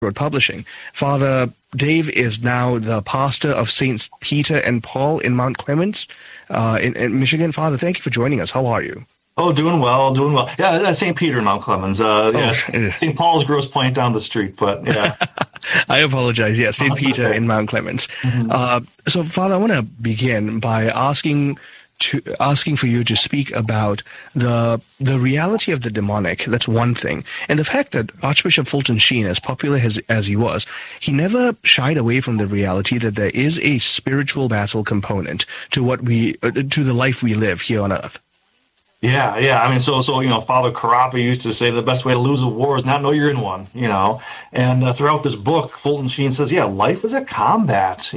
Road Publishing. Father Dave is now the pastor of Saints Peter and Paul in Mount Clemens in Michigan. Father, thank you for joining us. How are you? Oh, doing well. Yeah, St. Peter in Mount Clemens. St. Paul's Grosse Pointe down the street, but yeah. I apologize. Yeah, St. Peter in Mount Clemens. Mm-hmm. So, Father, I want to begin by asking for you to speak about the reality of the demonic. That's one thing. And the fact that Archbishop Fulton Sheen, as popular as he was, he never shied away from the reality that there is a spiritual battle component to to the life we live here on earth. Yeah. I mean, so Father Carafa used to say the best way to lose a war is not know you're in one, And throughout this book, Fulton Sheen says, life is a combat,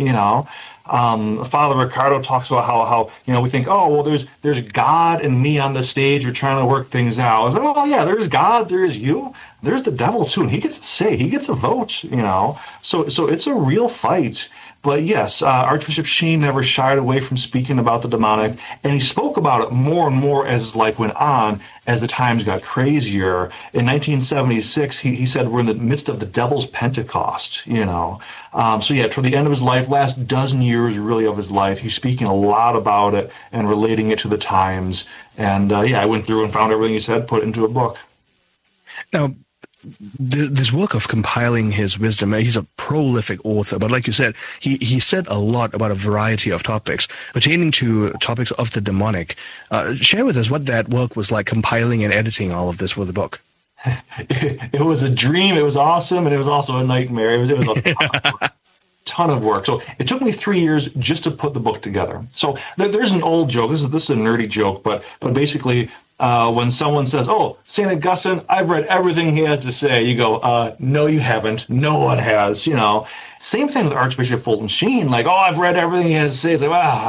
Father Ricardo talks about how we think, there's God and me on the stage. We're trying to work things out. It's like, there's God, there's you, there's the devil too, and he gets a say, he gets a vote. So it's a real fight. But yes, Archbishop Sheen never shied away from speaking about the demonic, and he spoke about it more and more as his life went on, as the times got crazier. In 1976, he said we're in the midst of the devil's Pentecost, toward the end of his life, last dozen years really of his life, he's speaking a lot about it and relating it to the times. And I went through and found everything he said, put it into a book. Now, this work of compiling his wisdom, he's a prolific author, but like you said, he said a lot about a variety of topics pertaining to topics of the demonic. Share with us what that work was like, compiling and editing all of this for the book. It was a dream. It was awesome, and it was also a nightmare. It was a ton of work. So it took me 3 years just to put the book together. So there's an old joke. This is a nerdy joke, but basically, when someone says, St. Augustine, I've read everything he has to say, you go, no, you haven't. No one has, Same thing with Archbishop Fulton Sheen. Like, I've read everything he has to say. It's like,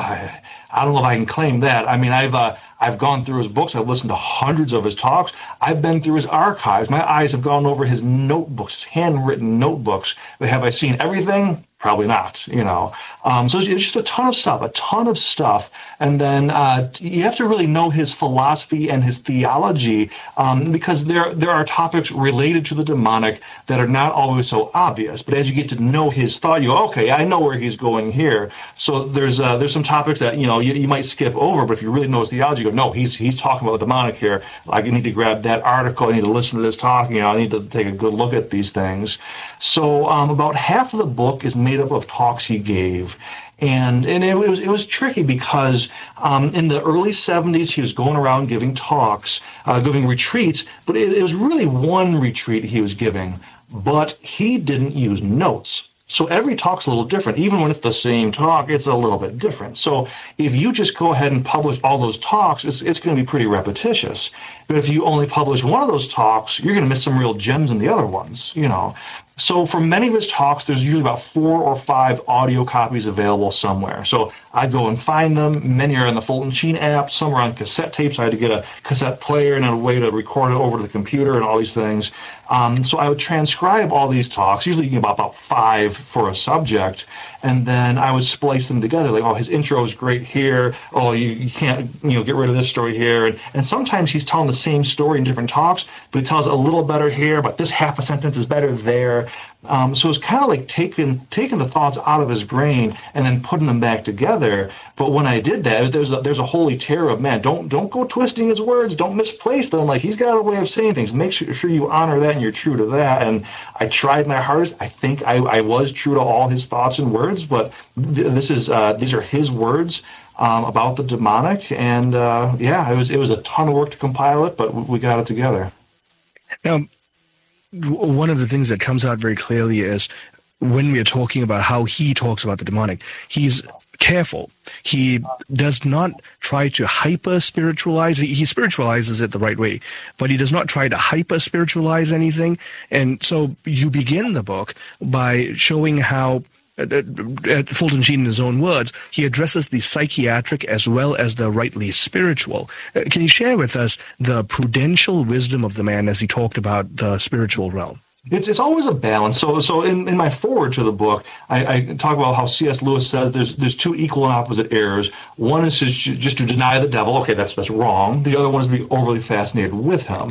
I don't know if I can claim that. I mean, I've gone through his books. I've listened to hundreds of his talks. I've been through his archives. My eyes have gone over his notebooks, his handwritten notebooks. But have I seen everything? Probably not, So it's just a ton of stuff. And then you have to really know his philosophy and his theology, because there are topics related to the demonic that are not always so obvious. But as you get to know his thought, you go, okay, I know where he's going here. So there's some topics that, you might skip over, but if you really know his theology, you go, no, he's talking about the demonic here. Like, you need to grab that article, you need to listen to this talk, I need to take a good look at these things. So about half of the book is made up of talks he gave. And it was tricky because in the early 70s, he was going around giving talks, giving retreats, but it was really one retreat he was giving, but he didn't use notes. So every talk's a little different. Even when it's the same talk, it's a little bit different. So if you just go ahead and publish all those talks, it's going to be pretty repetitious. But if you only publish one of those talks, you're going to miss some real gems in the other ones, So for many of his talks, there's usually about 4 or 5 audio copies available somewhere. So I'd go and find them. Many are in the Fulton Sheen app. Some are on cassette tapes. I had to get a cassette player and a way to record it over to the computer and all these things. So I would transcribe all these talks, usually about 5 for a subject, and then I would splice them together. Like, his intro is great here. You can't, get rid of this story here. And sometimes he's telling the same story in different talks, but he tells it a little better here, but this half a sentence is better there. So it's kind of like taking the thoughts out of his brain and then putting them back together. But when I did that, there's a holy terror of, man, don't go twisting his words, don't misplace them. Like, he's got a way of saying things. Make sure you honor that and you're true to that. And I tried my hardest. I think I was true to all his thoughts and words, but these are his words about the demonic. And it was a ton of work to compile it, but we got it together. Now, one of the things that comes out very clearly is when we are talking about how he talks about the demonic, he's careful. He does not try to hyper-spiritualize. He spiritualizes it the right way, but he does not try to hyper-spiritualize anything. And so you begin the book by showing how Fulton Sheen, in his own words, he addresses the psychiatric as well as the rightly spiritual. Can you share with us the prudential wisdom of the man as he talked about the spiritual realm? It's always a balance. So in my foreword to the book, I talk about how C.S. Lewis says there's 2 equal and opposite errors. One is just to deny the devil. Okay, that's wrong. The other one is to be overly fascinated with him.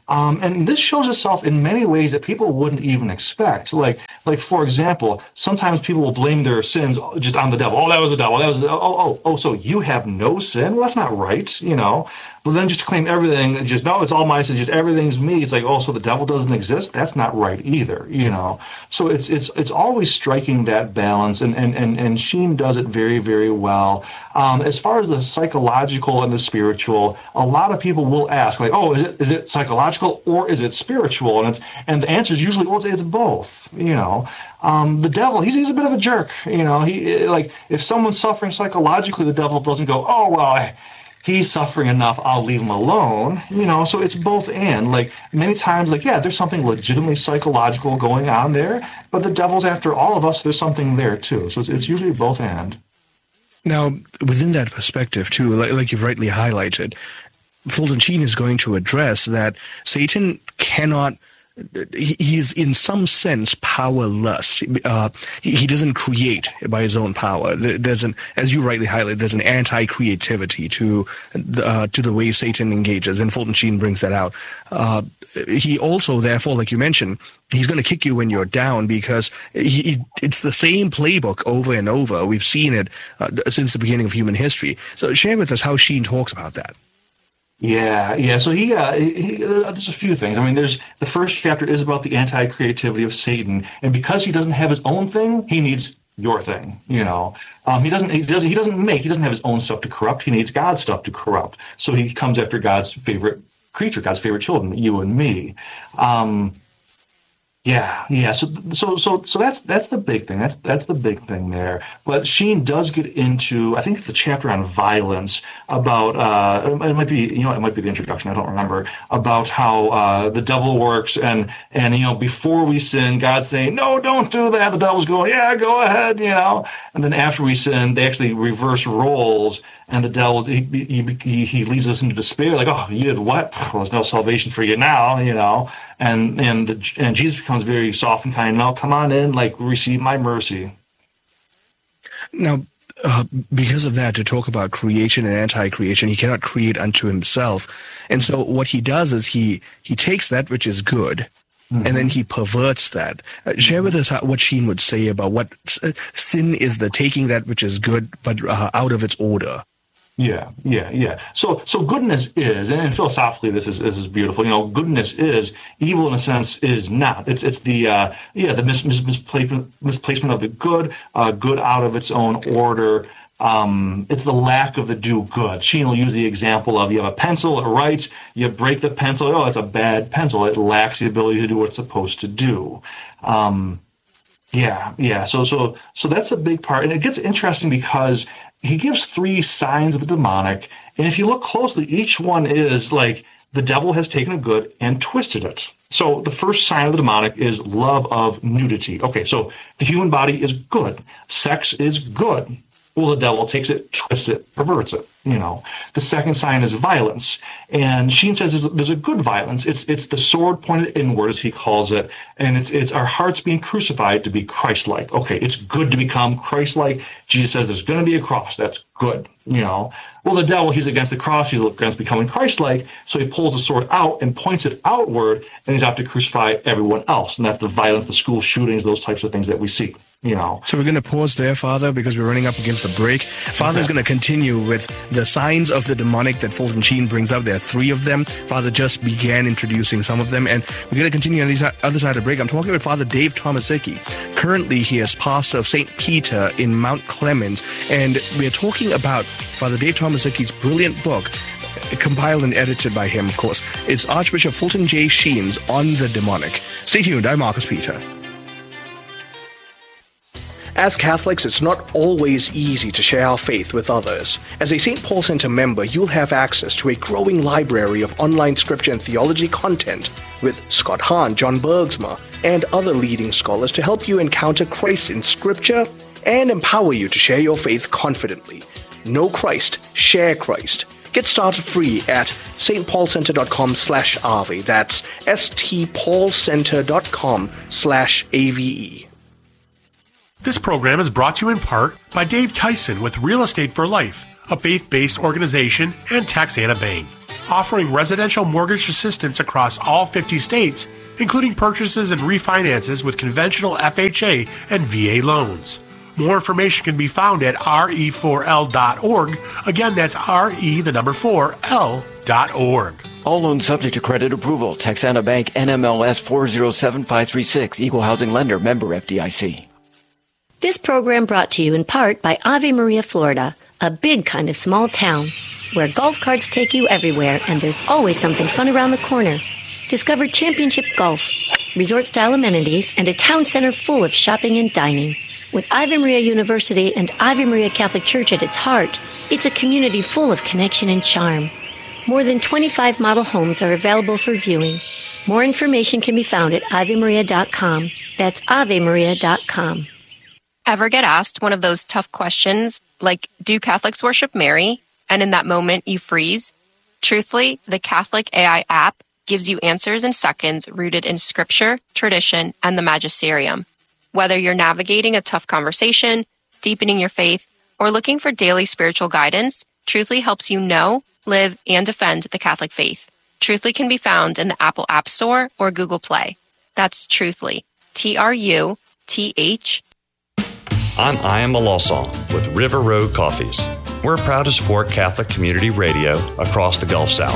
And this shows itself in many ways that people wouldn't even expect. Like for example, sometimes people will blame their sins just on the devil. Oh, that was the devil. So you have no sin? Well, that's not right, But then just to claim everything, no, it's all my sin, just everything's me. It's like, oh, so the devil doesn't exist? That's not right either, So it's always striking that balance, and Sheen does it very, very well. As far as the psychological and the spiritual, a lot of people will ask, like, oh, is it psychological or is it spiritual? And the answer is usually, well, it's both. The devil, he's a bit of a jerk. He, like, if someone's suffering psychologically, the devil doesn't go, oh, well, he's suffering enough, I'll leave him alone. So it's both and. Like, many times, like, yeah, there's something legitimately psychological going on there, but the devil's after all of us. There's something there too. So it's usually both and. Now, within that perspective too, like you've rightly highlighted, Fulton Sheen is going to address that Satan cannot. He is in some sense powerless. He doesn't create by his own power. There's as you rightly highlight, there's an anti-creativity to the way Satan engages, and Fulton Sheen brings that out. He also, therefore, like you mentioned, he's going to kick you when you're down because it's the same playbook over and over. We've seen it since the beginning of human history. So share with us how Sheen talks about that. Yeah. So he there's a few things. I mean, there's the first chapter is about the anti-creativity of Satan, and because he doesn't have his own thing, he needs your thing. He doesn't have his own stuff to corrupt. He needs God's stuff to corrupt. So he comes after God's favorite creature, God's favorite children, you and me. Yeah. So that's the big thing. That's the big thing there. But Sheen does get into, I think it's the chapter on violence about it might be the introduction. I don't remember, about how the devil works and before we sin, God's saying no, don't do that. The devil's going, yeah, go ahead, and then after we sin, they actually reverse roles. And the devil, he leads us into despair, like, oh, you did what? Well, there's no salvation for you now, And Jesus becomes very soft and kind. Now, come on in, like, receive my mercy. Now, because of that, to talk about creation and anti-creation, he cannot create unto himself. And so what he does is he takes that which is good, mm-hmm. and then he perverts that. Share with us what Sheen would say about what sin is, the taking that which is good, but out of its order. Yeah. So goodness is, and philosophically this is beautiful. Goodness is, evil in a sense is not. It's the misplacement of the good, good out of its own order. It's the lack of the do good. Sheen will use the example of you have a pencil, it writes, you break the pencil, oh, it's a bad pencil. It lacks the ability to do what it's supposed to do. Yeah. So that's a big part, and it gets interesting because he gives 3 signs of the demonic, and if you look closely, each one is like the devil has taken a good and twisted it. So the first sign of the demonic is love of nudity. Okay, so the human body is good. Sex is good. Well, the devil takes it, twists it, perverts it. The second sign is violence, and Sheen says there's a good violence. It's the sword pointed inward, as he calls it, and it's our hearts being crucified to be Christ-like. Okay, it's good to become Christ-like. Jesus says there's going to be a cross. That's good. Well, the devil, he's against the cross. He's against becoming Christ-like, so he pulls the sword out and points it outward, and he's out to crucify everyone else. And that's the violence, the school shootings, those types of things that we see. So we're going to pause there, Father, because we're running up against the break. Father's going to continue with the signs of the demonic that Fulton Sheen brings up. There are 3 of them. Father just began introducing some of them, and we're going to continue on the other side of the break. I'm talking about Father Dave Tomaszewski. Currently, he is pastor of St. Peter in Mount Clemens, and we're talking about Father Dave Tomaszewski's brilliant book, compiled and edited by him, of course. It's Archbishop Fulton J. Sheen's On the Demonic. Stay tuned. I'm Marcus Peter. As Catholics, it's not always easy to share our faith with others. As a St. Paul Center member, you'll have access to a growing library of online scripture and theology content with Scott Hahn, John Bergsma, and other leading scholars to help you encounter Christ in scripture and empower you to share your faith confidently. Know Christ, share Christ. Get started free at stpaulcenter.com/AVE. That's stpaulcenter.com/AVE. This program is brought to you in part by Dave Tyson with Real Estate for Life, a faith-based organization, and Taxana Bank. offering residential mortgage assistance across all 50 states, including purchases and refinances with conventional FHA and VA loans. More information can be found at re4l.org. Again, that's re4l.org. All loans subject to credit approval. Texana Bank NMLS 407536. Equal housing lender. Member FDIC. This program brought to you in part by Ave Maria, Florida, a big kind of small town where golf carts take you everywhere and there's always something fun around the corner. Discover championship golf, resort-style amenities, and a town center full of shopping and dining. With Ave Maria University and Ave Maria Catholic Church at its heart, it's a community full of connection and charm. More than 25 model homes are available for viewing. More information can be found at avemaria.com. That's avemaria.com. Ever get asked one of those tough questions, like, do Catholics worship Mary? And in that moment, you freeze? Truthfully, the Catholic AI app gives you answers in seconds rooted in scripture, tradition, and the magisterium. Whether you're navigating a tough conversation, deepening your faith, or looking for daily spiritual guidance, Truthfully helps you know, live, and defend the Catholic faith. Truthfully can be found in the Apple App Store or Google Play. That's Truthfully. TRUTH. I'm Ian Malosong with River Road Coffees. We're proud to support Catholic Community Radio across the Gulf South.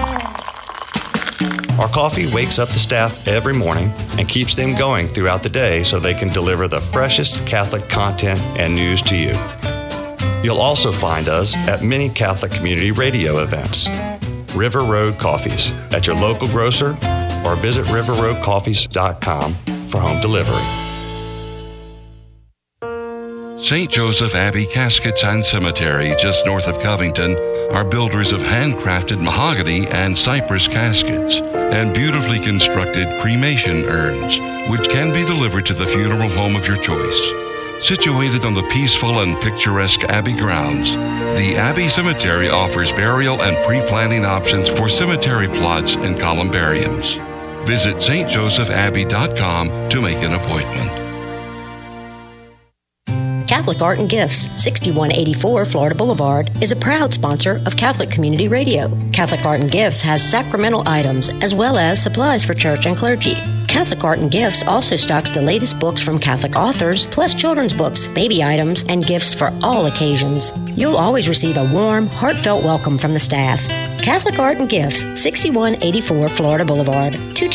Our coffee wakes up the staff every morning and keeps them going throughout the day so they can deliver the freshest Catholic content and news to you. You'll also find us at many Catholic Community Radio events. River Road Coffees at your local grocer or visit riverroadcoffees.com for home delivery. St. Joseph Abbey Caskets and Cemetery, just north of Covington, are builders of handcrafted mahogany and cypress caskets and beautifully constructed cremation urns, which can be delivered to the funeral home of your choice. Situated on the peaceful and picturesque Abbey grounds, the Abbey Cemetery offers burial and pre-planning options for cemetery plots and columbariums. Visit stjosephabbey.com to make an appointment. Catholic Art and Gifts, 6184 Florida Boulevard, is a proud sponsor of Catholic Community Radio. Catholic Art and Gifts has sacramental items as well as supplies for church and clergy. Catholic Art and Gifts also stocks the latest books from Catholic authors, plus children's books, baby items, and gifts for all occasions. You'll always receive a warm, heartfelt welcome from the staff. Catholic Art and Gifts, 6184 Florida Boulevard,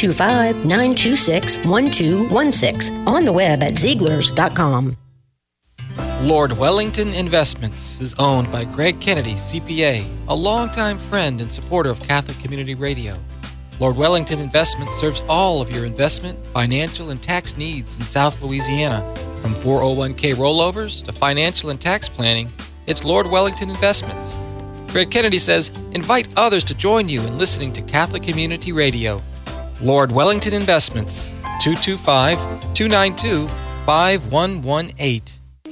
225-926-1216. On the web at Zieglers.com. Lord Wellington Investments is owned by Greg Kennedy, CPA, a longtime friend and supporter of Catholic Community Radio. Lord Wellington Investments serves all of your investment, financial, and tax needs in South Louisiana. From 401k rollovers to financial and tax planning, it's Lord Wellington Investments. Greg Kennedy says, invite others to join you in listening to Catholic Community Radio. Lord Wellington Investments, 225-292-5118.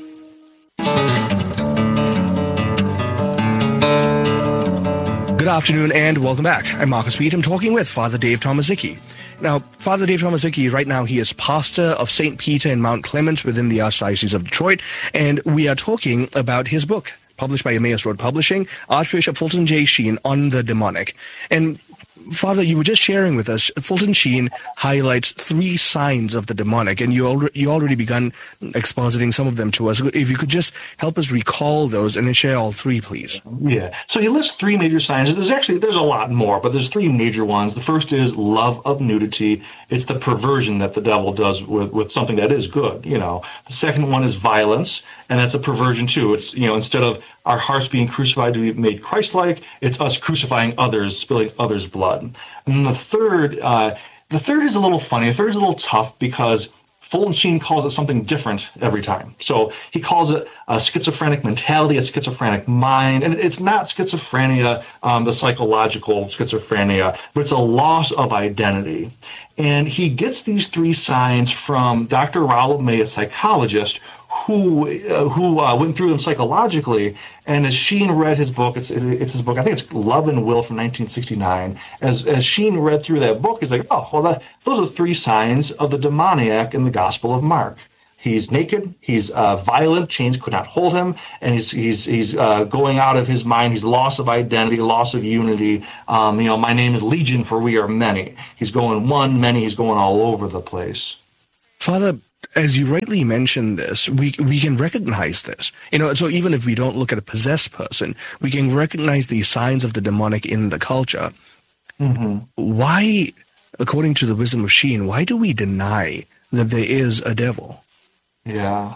Good afternoon and welcome back. I'm Marcus Wheat. I'm talking with Father Dave Tomaszicki. Now, Father Dave Tomaszicki, right now he is pastor of St. Peter in Mount Clemens within the Archdiocese of Detroit, and we are talking about his book, published by Emmaus Road Publishing, Archbishop Fulton J. Sheen on the Demonic. And Father, you were just sharing with us, Fulton Sheen highlights 3 signs of the demonic, and you already begun expositing some of them to us. If you could just help us recall those and then share all 3, please. Yeah. So he lists 3 major signs. There's a lot more, but there's 3 major ones. The first is love of nudity. It's the perversion that the devil does with something that is good, The second one is violence, and that's a perversion too. It's, instead of our hearts being crucified to be made Christ-like, it's us crucifying others, spilling others' blood. And the third is a little funny. The third is a little tough because Fulton Sheen calls it something different every time. So he calls it a schizophrenic mentality, a schizophrenic mind, and it's not schizophrenia, the psychological schizophrenia, but it's a loss of identity. And he gets these 3 signs from Dr. Rollo May, a psychologist, who went through them psychologically. And as Sheen read his book, it's his book, I think it's Love and Will from 1969. As Sheen read through that book, he's like, those are 3 signs of the demoniac in the Gospel of Mark. He's naked. He's violent. Chains could not hold him, and he's going out of his mind. He's loss of identity, loss of unity. My name is Legion, for we are many. He's going one, many. He's going all over the place. Father, as you rightly mentioned this, we can recognize this. So even if we don't look at a possessed person, we can recognize the signs of the demonic in the culture. Mm-hmm. Why, according to the wisdom of Sheen, why do we deny that there is a devil? Yeah.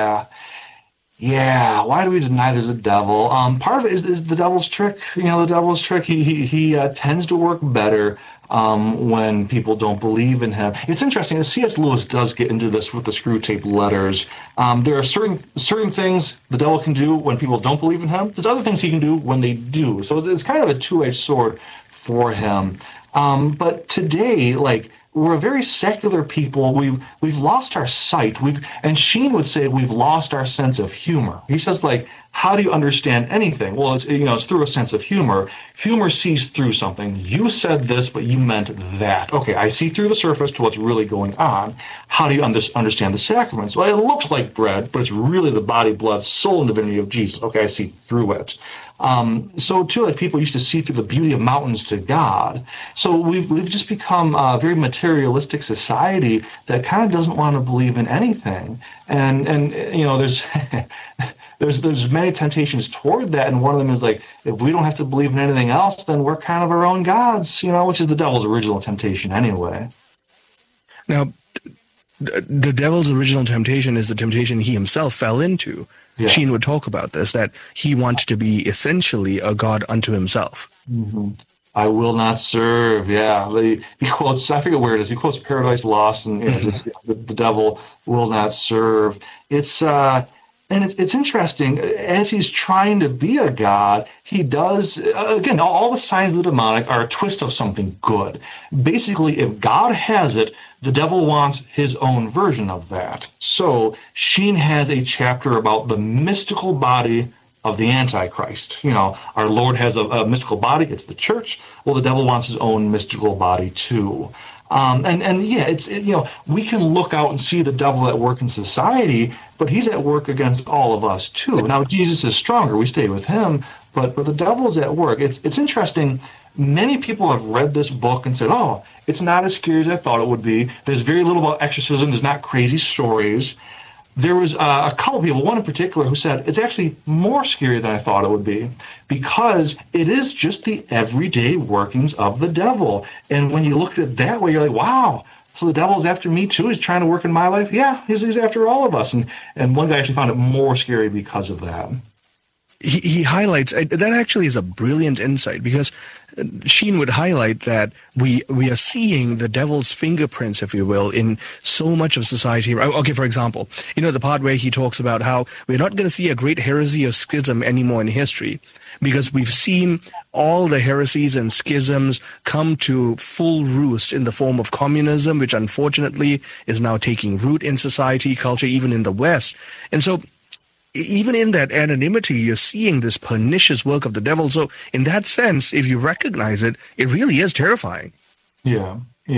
Why do we deny there's a devil? Part of it is the devil's trick. The devil's trick. He tends to work better when people don't believe in him. It's interesting. C.S. Lewis does get into this with the Screwtape Letters. There are certain things the devil can do when people don't believe in him. There's other things he can do when they do. So it's kind of a two-edged sword for him. But today, we're a very secular people. We've lost our sight. And Sheen would say we've lost our sense of humor. He says, how do you understand anything? Well, it's through a sense of humor. Humor sees through something. You said this, but you meant that. Okay, I see through the surface to what's really going on. How do you understand the sacraments? Well, it looks like bread, but it's really the body, blood, soul, and divinity of Jesus. Okay, I see through it. So too, people used to see through the beauty of mountains to God. So we've just become a very materialistic society that kind of doesn't want to believe in anything. And there's there's many temptations toward that, and one of them is if we don't have to believe in anything else, then we're kind of our own gods, which is the devil's original temptation anyway. Now, the devil's original temptation is the temptation he himself fell into. Yeah. Sheen would talk about this, that he wanted to be essentially a god unto himself. Mm-hmm. I will not serve. Yeah, he quotes, I forget where it is, he quotes Paradise Lost, and the devil will not serve. It's interesting, as he's trying to be a god, he does, again, all the signs of the demonic are a twist of something good. Basically, if God has it, the devil wants his own version of that. So Sheen has a chapter about the mystical body of the Antichrist. Our Lord has a mystical body, it's the church. Well, the devil wants his own mystical body too. We can look out and see the devil at work in society, but he's at work against all of us too. Now, Jesus is stronger. We stay with him, but the devil's at work. It's interesting. Many people have read this book and said, oh, it's not as scary as I thought it would be. There's very little about exorcism. There's not crazy stories. There was a couple people, one in particular, who said it's actually more scary than I thought it would be, because it is just the everyday workings of the devil. And when you look at it that way, you're like, wow, so the devil's after me too? He's trying to work in my life? Yeah, he's after all of us. And one guy actually found it more scary because of that. He highlights, that actually is a brilliant insight, because Sheen would highlight that we are seeing the devil's fingerprints, if you will, in so much of society. Okay, for example, the part where he talks about how we're not going to see a great heresy or schism anymore in history, because we've seen all the heresies and schisms come to full roost in the form of communism, which unfortunately is now taking root in society, culture, even in the West. And so even in that anonymity, you're seeing this pernicious work of the devil. So in that sense, if you recognize it, it really is terrifying. Yeah.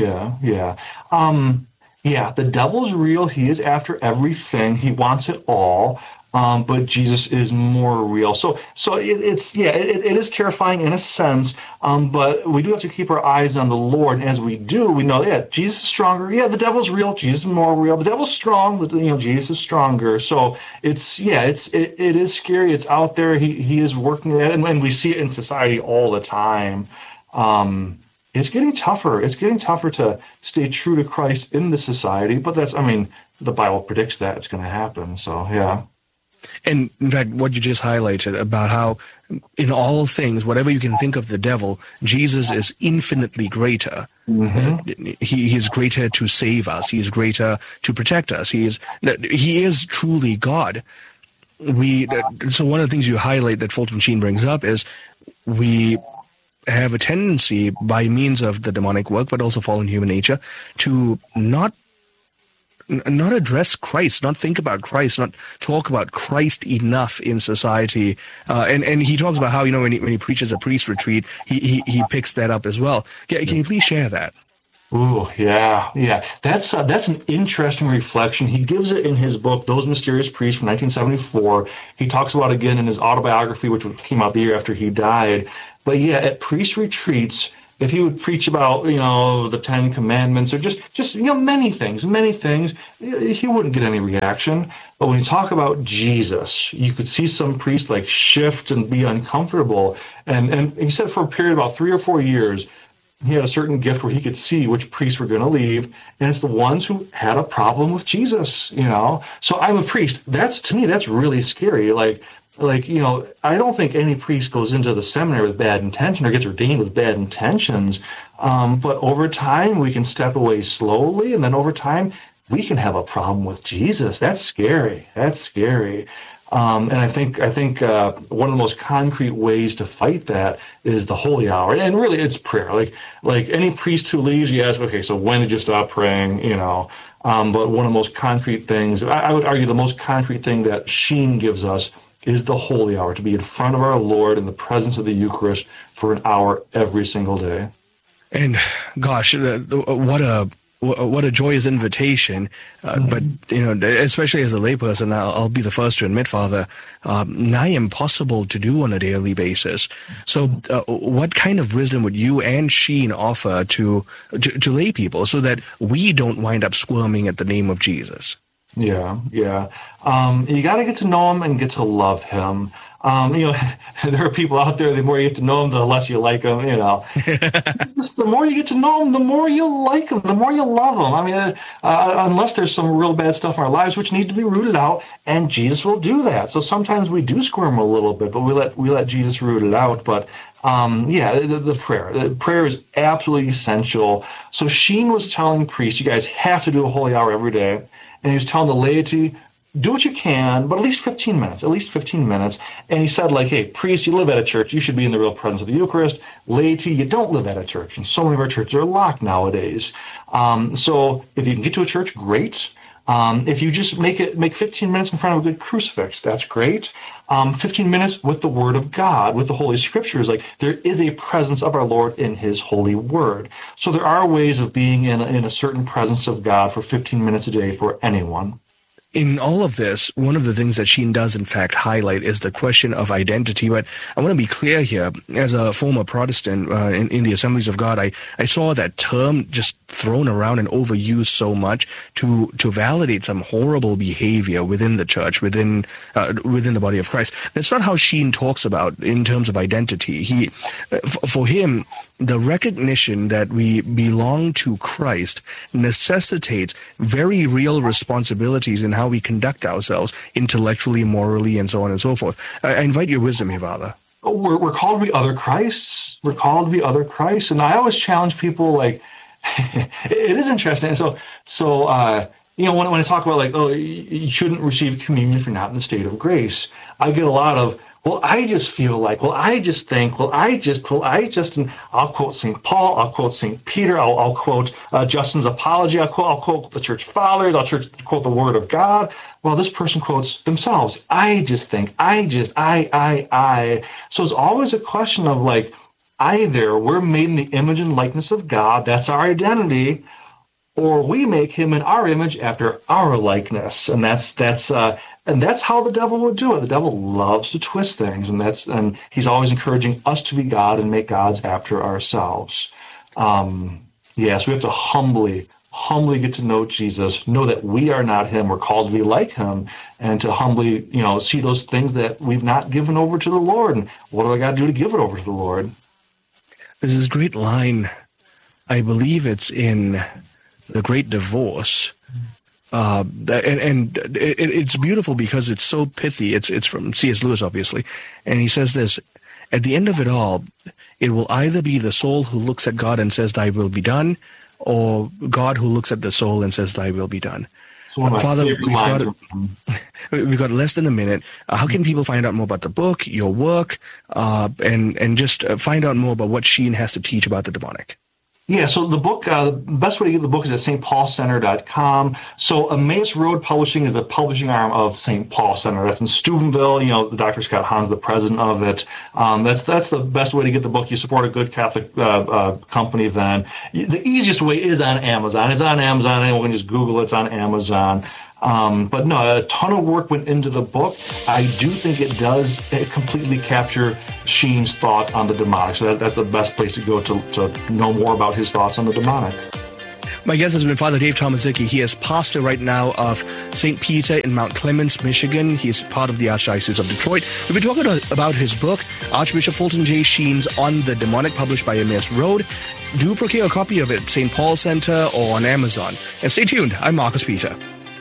The devil's real. He is after everything. He wants it all. But Jesus is more real. So it is terrifying in a sense, but we do have to keep our eyes on the Lord. And as we do, we know, Jesus is stronger. Yeah, the devil's real. Jesus is more real. The devil's strong, but Jesus is stronger. So it is scary. It's out there. He is working at it, and we see it in society all the time. It's getting tougher. It's getting tougher to stay true to Christ in the society, but the Bible predicts that it's going to happen. So, yeah. And in fact, what you just highlighted about how in all things, whatever you can think of the devil, Jesus is infinitely greater. Mm-hmm. He is greater to save us. He is greater to protect us. He is truly God. So one of the things you highlight that Fulton Sheen brings up is we have a tendency, by means of the demonic work, but also fallen human nature, to not address Christ, not think about Christ, not talk about Christ enough in society. And he talks about how, when he preaches a priest retreat, he picks that up as well. Can you please share that? Ooh, yeah. That's an interesting reflection. He gives it in his book, Those Mysterious Priests from 1974. He talks about it again in his autobiography, which came out the year after he died. But yeah, at priest retreats, if he would preach about, the Ten Commandments or just many things, he wouldn't get any reaction. But when you talk about Jesus, you could see some priests like shift and be uncomfortable. And he said for a period of about 3 or 4 years, he had a certain gift where he could see which priests were going to leave, and it's the ones who had a problem with Jesus, So I'm a priest. To me, that's really scary. Like, I don't think any priest goes into the seminary with bad intention or gets ordained with bad intentions. But over time, we can step away slowly, and then over time, we can have a problem with Jesus. That's scary. And I think one of the most concrete ways to fight that is the holy hour, and really it's prayer. Like any priest who leaves, you ask, okay, so when did you stop praying? But one of the most concrete things, I would argue, the most concrete thing that Sheen gives us is the holy hour, to be in front of our Lord in the presence of the Eucharist for an hour every single day. And gosh, what a joyous invitation. But, especially as a layperson, I'll be the first to admit, Father, nigh impossible to do on a daily basis. So what kind of wisdom would you and Sheen offer to lay people so that we don't wind up squirming at the name of Jesus? Yeah. You got to get to know him and get to love him. There are people out there, the more you get to know them, the less you like them, The more you get to know them, the more you like them, the more you love them. I mean, unless there's some real bad stuff in our lives which need to be rooted out, and Jesus will do that. So sometimes we do squirm a little bit, but we let Jesus root it out. But the prayer. The prayer is absolutely essential. So Sheen was telling priests, you guys have to do a holy hour every day. And he was telling the laity, do what you can, but at least 15 minutes. And he said, hey, priest, you live at a church. You should be in the real presence of the Eucharist. Laity, you don't live at a church. And so many of our churches are locked nowadays. So if you can get to a church, great. If you just make 15 minutes in front of a good crucifix, that's great. 15 minutes with the Word of God, with the Holy Scriptures. There is a presence of our Lord in His holy Word. So there are ways of being in a certain presence of God for 15 minutes a day for anyone. In all of this, one of the things that Sheen does, in fact, highlight is the question of identity. But I want to be clear here. As a former Protestant in the Assemblies of God, I saw that term just thrown around and overused so much to validate some horrible behavior within the church, within the body of Christ. That's not how Sheen talks about in terms of identity. For him, the recognition that we belong to Christ necessitates very real responsibilities in how we conduct ourselves intellectually, morally, and so on and so forth. I invite your wisdom here, Father. We're called to be other Christs. We're called to be other Christs. And I always challenge people, it is interesting. And so when I talk about you shouldn't receive communion if you're not in the state of grace, I get a lot of, well, I just feel like, well, I just think, and I'll quote St. Paul, I'll quote St. Peter, I'll quote Justin's apology, I'll quote the church fathers, I'll quote the Word of God. Well, this person quotes themselves. I just think, I. So it's always a question of either we're made in the image and likeness of God, that's our identity, or we make him in our image after our likeness. And that's how the devil would do it. The devil loves to twist things, and he's always encouraging us to be God and make gods after ourselves. So we have to humbly get to know Jesus, know that we are not him, we're called to be like him, and to humbly, see those things that we've not given over to the Lord. And what do I got to do to give it over to the Lord? There's this great line, I believe it's in The Great Divorce, and it's beautiful because it's so pithy. It's from C.S. Lewis, obviously, and he says this: at the end of it all, it will either be the soul who looks at God and says, "Thy will be done," or God who looks at the soul and says, "Thy will be done." Father, we've got less than a minute. How can people find out more about the book, your work, and just find out more about what Sheen has to teach about the demonic? Yeah, so the book, the best way to get the book is at stpaulcenter.com. So Emmaus Road Publishing is the publishing arm of St. Paul Center. That's in Steubenville. You know, the Dr. Scott Hahn's the president of it. That's the best way to get the book. You support a good Catholic company then. The easiest way is on Amazon. It's on Amazon. Anyone can just Google it. It's on Amazon. But no, a ton of work went into the book. I do think it does completely capture Sheen's thought on the demonic. So that's the best place to go to know more about his thoughts on the demonic. My guest has been Father Dave Tomaszicki. He is pastor right now of St. Peter in Mount Clemens, Michigan. He is part of the Archdiocese of Detroit. We've been talking about his book, Archbishop Fulton J. Sheen's On the Demonic, published by Emmaus Road. Do procure a copy of it at St. Paul Center or on Amazon. And stay tuned. I'm Marcus Peter.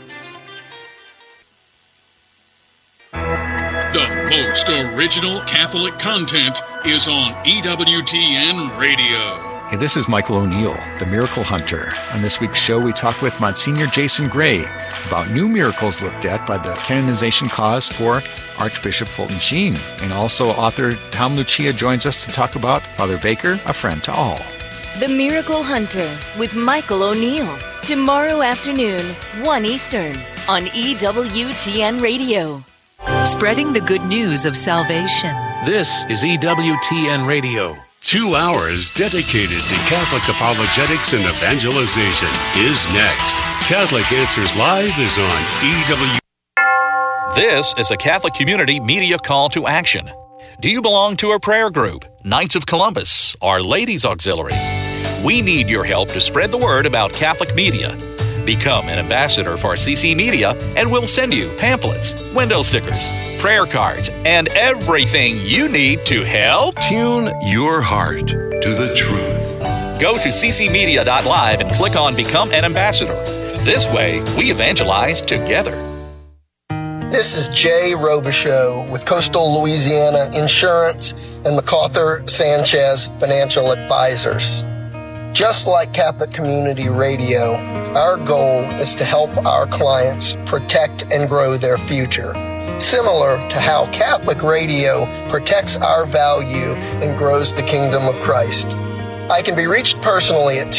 The most original Catholic content is on EWTN Radio. Hey, this is Michael O'Neill, the Miracle Hunter. On this week's show, we talk with Monsignor Jason Gray about new miracles looked at by the canonization cause for Archbishop Fulton Sheen. And also author Tom Lucia joins us to talk about Father Baker, a friend to all. The Miracle Hunter with Michael O'Neill. Tomorrow afternoon, 1 Eastern, on EWTN Radio. Spreading the good news of salvation. This is EWTN Radio. 2 hours dedicated to Catholic apologetics and evangelization is next. Catholic Answers Live is on EW. This is a Catholic Community Media Call to Action. Do you belong to a prayer group, Knights of Columbus, or Ladies Auxiliary? We need your help to spread the word about Catholic media. Become an ambassador for CC Media, and we'll send you pamphlets, window stickers, prayer cards, and everything you need to help tune your heart to the truth. Go to ccmedia.live and click on Become an Ambassador. This way, we evangelize together. This is Jay Robichaux with Coastal Louisiana Insurance and MacArthur Sanchez Financial Advisors. Just like Catholic Community Radio, our goal is to help our clients protect and grow their future, similar to how Catholic Radio protects our value and grows the kingdom of Christ. I can be reached personally at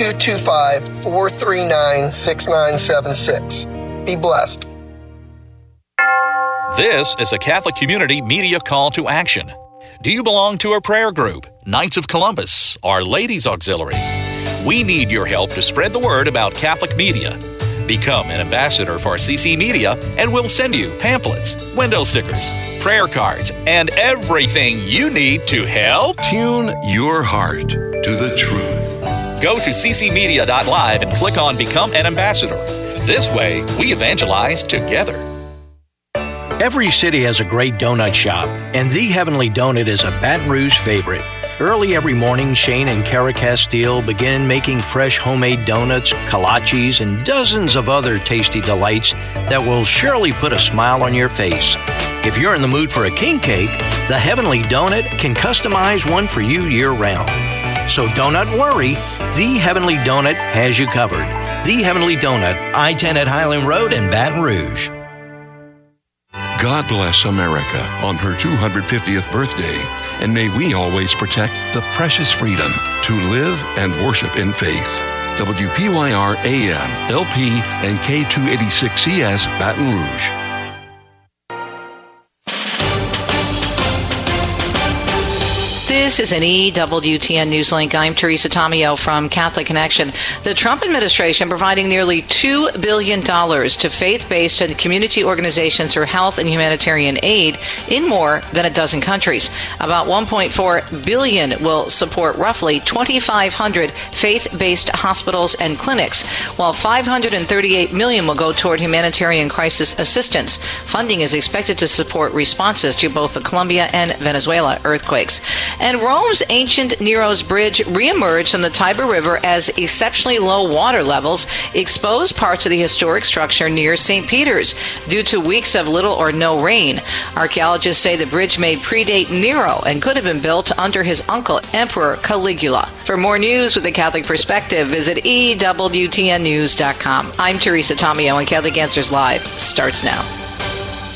225-439-6976. Be blessed. This is a Catholic Community Media Call to Action. Do you belong to a prayer group, Knights of Columbus, or Ladies Auxiliary? We need your help to spread the word about Catholic media. Become an ambassador for CC Media, and we'll send you pamphlets, window stickers, prayer cards, and everything you need to help tune your heart to the truth. Go to ccmedia.live and click on Become an Ambassador. This way, we evangelize together. Every city has a great donut shop, and The Heavenly Donut is a Baton Rouge favorite. Early every morning, Shane and Kara Castile begin making fresh homemade donuts, kolaches, and dozens of other tasty delights that will surely put a smile on your face. If you're in the mood for a king cake, The Heavenly Donut can customize one for you year-round. So don't worry, The Heavenly Donut has you covered. The Heavenly Donut, I-10 at Highland Road in Baton Rouge. God bless America on her 250th birthday, and may we always protect the precious freedom to live and worship in faith. WPYR AM, LP, and K286CS Baton Rouge. This is an EWTN Newslink. I'm Teresa Tomeo from Catholic Connection. The Trump administration providing nearly $2 billion to faith-based and community organizations for health and humanitarian aid in more than a dozen countries. About $1.4 billion will support roughly 2,500 faith-based hospitals and clinics, while $538 million will go toward humanitarian crisis assistance. Funding is expected to support responses to both the Colombia and Venezuela earthquakes. And Rome's ancient Nero's Bridge reemerged on the Tiber River as exceptionally low water levels exposed parts of the historic structure near St. Peter's due to weeks of little or no rain. Archaeologists say the bridge may predate Nero and could have been built under his uncle, Emperor Caligula. For more news with a Catholic perspective, visit EWTNnews.com. I'm Teresa Tomeo, and Catholic Answers Live starts now.